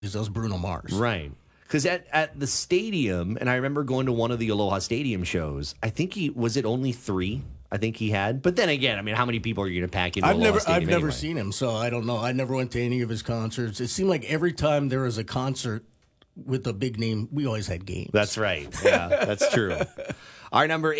That was Bruno Mars. Right. Because at the stadium, and I remember going to one of the Aloha Stadium shows, I think was it only 3? I think he had. But then again, I mean, how many people are you going to pack into Aloha Stadium I've never anyway? seen him, so I don't know. I never went to any of his concerts. It seemed like every time there was a concert with a big name, we always had games. That's right. Yeah, that's true. Our number,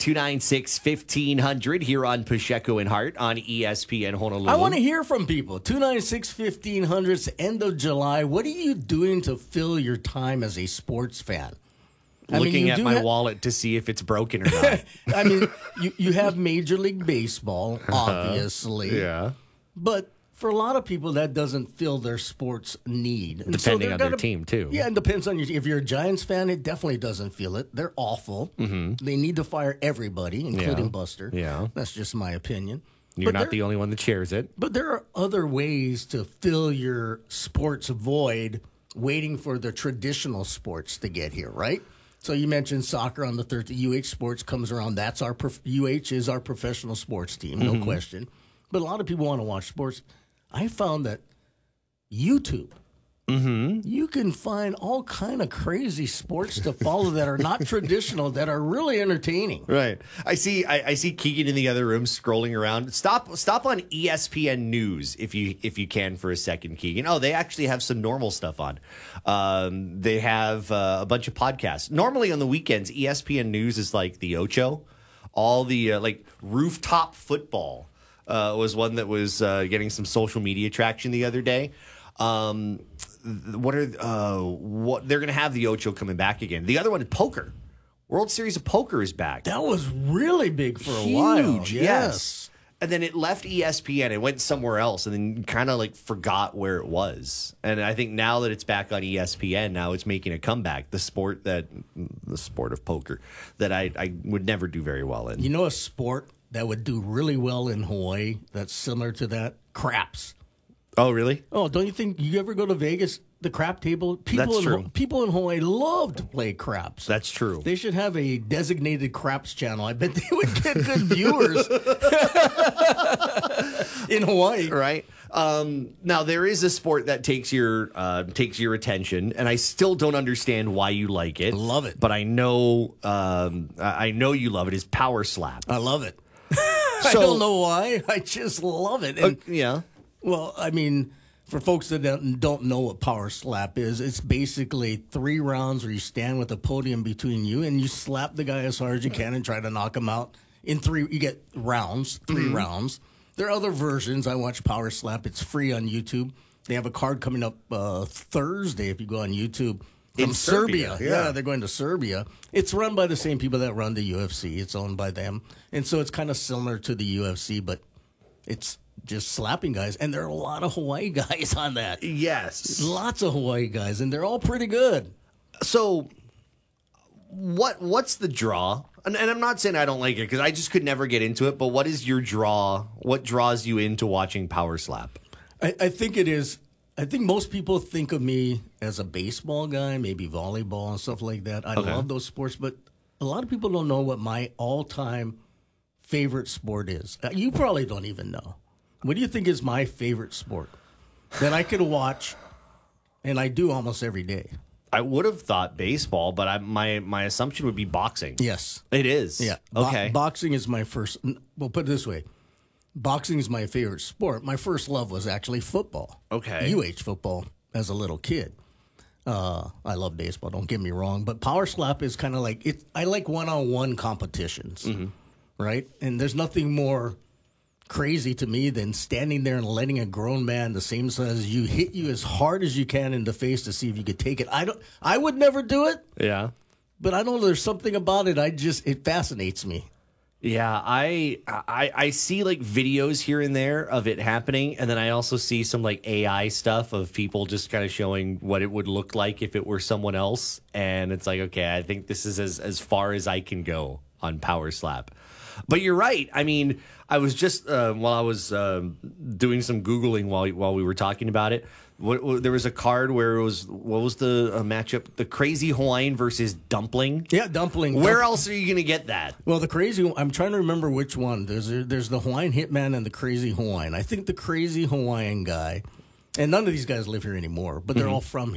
808-296-1500 here on Pacheco and Hart on ESPN Honolulu. I want to hear from people. 296-1500, it's the end of July. What are you doing to fill your time as a sports fan? Looking at my wallet to see if it's broken or not. I mean, you have Major League Baseball, obviously. Yeah. But for a lot of people, that doesn't fill their sports need. And Depending on their team, too. Yeah, it depends on if you're a Giants fan, it definitely doesn't feel it. They're awful. Mm-hmm. They need to fire everybody, including Buster. Yeah. That's just my opinion. You're not the only one that shares it. But there are other ways to fill your sports void waiting for the traditional sports to get here, right? So you mentioned soccer on the 30th. UH Sports comes around. That's UH is our professional sports team, no question. But a lot of people want to watch sports. I found that YouTube, you can find all kind of crazy sports to follow that are not traditional, that are really entertaining. Right. I see Keegan in the other room scrolling around. Stop on ESPN News if you can for a second, Keegan. Oh, they actually have some normal stuff on. They have a bunch of podcasts. Normally on the weekends, ESPN News is like the Ocho. All the like rooftop football was one that was getting some social media traction the other day. What they're going to have the Ocho coming back again. The other one, poker. World Series of Poker is back. That was really big for a while. Yes. And then it left ESPN. It went somewhere else and then kind of like forgot where it was. And I think now that it's back on ESPN, now it's making a comeback. The sport of poker that I would never do very well in. You know a sport that would do really well in Hawaii that's similar to that? Craps. Oh, really? Oh, don't you think you ever go to Vegas, the crap table? That's true. People in Hawaii love to play craps. That's true. They should have a designated craps channel. I bet they would get good viewers in Hawaii. Right. Now, there is a sport that takes your attention, and I still don't understand why you like it. Love it. But I know you love it, is Power Slap. I love it. I don't know why. I just love it. And, yeah. Well, I mean, for folks that don't know what Power Slap is, it's basically 3 rounds where you stand with a podium between you and you slap the guy as hard as you can and try to knock him out in 3. You get rounds, 3 rounds. There are other versions. I watch Power Slap. It's free on YouTube. They have a card coming up Thursday if you go on YouTube. From Serbia. Yeah, they're going to Serbia. It's run by the same people that run the UFC. It's owned by them. And so it's kind of similar to the UFC, but it's just slapping guys. And there are a lot of Hawaii guys on that. Yes. Lots of Hawaii guys, and they're all pretty good. So what's the draw? And I'm not saying I don't like it because I just could never get into it, but what is your draw? What draws you into watching Power Slap? I think it is. I think most people think of me as a baseball guy, maybe volleyball and stuff like that. I love those sports, but a lot of people don't know what my all-time favorite sport is. You probably don't even know. What do you think is my favorite sport that I could watch, and I do almost every day? I would have thought baseball, but my assumption would be boxing. Yes. It is? Yeah. Okay. Boxing is my first. Well, put it this way. Boxing is my favorite sport. My first love was actually football. Okay. UH football as a little kid. I love baseball, don't get me wrong. But Power Slap is kind of like, I like one-on-one competitions, right? And there's nothing more crazy to me than standing there and letting a grown man the same size as you hit you as hard as you can in the face to see if you could take it. I would never do it. Yeah. But I know there's something about it. It fascinates me. Yeah, I see like videos here and there of it happening, and then I also see some like AI stuff of people just kind of showing what it would look like if it were someone else, and it's like, okay, I think this is as far as I can go on Power Slap. But you're right. I mean, I was just while I was doing some Googling while we were talking about it. There was a card where it was, what was the matchup? The Crazy Hawaiian versus Dumpling. Yeah, Dumpling. Where else are you going to get that? Well, the Crazy, I'm trying to remember which one. There's the Hawaiian Hitman and the Crazy Hawaiian. I think the Crazy Hawaiian guy And none of these guys live here anymore, but they're all from